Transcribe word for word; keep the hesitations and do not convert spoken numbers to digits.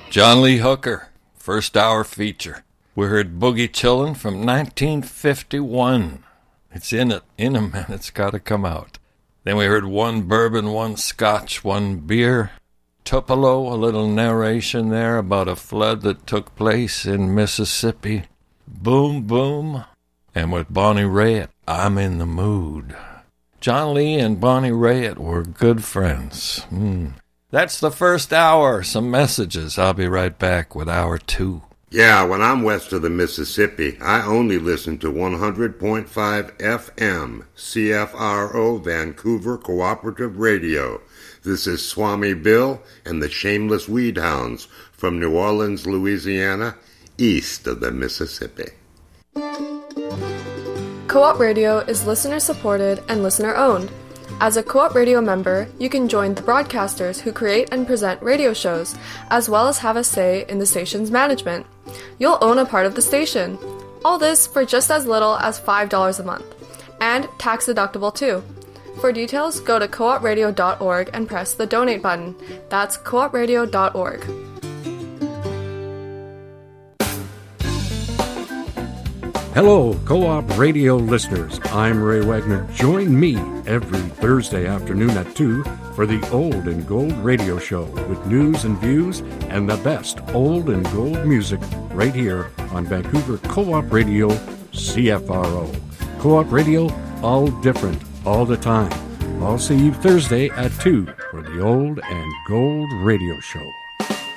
John Lee Hooker, first hour feature. We heard Boogie Chillin' from nineteen fifty-one. It's in it. In a minute, it's got to come out. Then we heard One Bourbon, One Scotch, One Beer. Tupelo, a little narration there about a flood that took place in Mississippi. Boom, Boom. And with Bonnie Raitt, I'm in the Mood. John Lee and Bonnie Raitt were good friends. Mm. That's the first hour. Some messages. I'll be right back with hour two. Yeah, when I'm west of the Mississippi, I only listen to one hundred point five F M, C F R O Vancouver Cooperative Radio. This is Swami Bill and the Shameless Weed Hounds from New Orleans, Louisiana, east of the Mississippi. Co-op Radio is listener-supported and listener-owned. As a Co-op Radio member, you can join the broadcasters who create and present radio shows, as well as have a say in the station's management. You'll own a part of the station. All this for just as little as five dollars a month. And tax-deductible too. For details, go to co op radio dot org and press the donate button. That's co op radio dot org. Hello, Co-op Radio listeners. I'm Ray Wagner. Join me every Thursday afternoon at two for the Old and Gold Radio Show with news and views and the best old and gold music right here on Vancouver Co-op Radio, C F R O. Co-op Radio, all different, all the time. I'll see you Thursday at two for the Old and Gold Radio Show.